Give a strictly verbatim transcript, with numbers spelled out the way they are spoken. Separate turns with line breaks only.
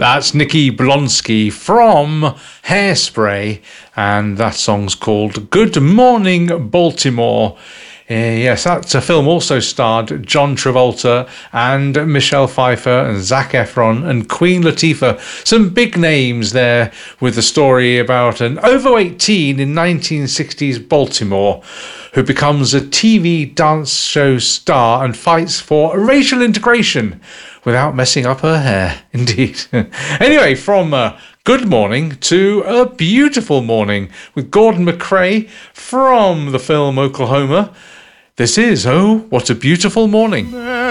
That's Nikki Blonsky from Hairspray, and that song's called Good Morning Baltimore. Uh, yes, that uh, film also starred John Travolta and Michelle Pfeiffer and Zac Efron and Queen Latifah. Some big names there, with the story about an overweight teen in nineteen sixties Baltimore who becomes a T V dance show star and fights for racial integration without messing up her hair. Indeed. Anyway, from uh, Good Morning to A Beautiful Morning with Gordon McRae from the film Oklahoma. This is Oh, What a Beautiful Morning.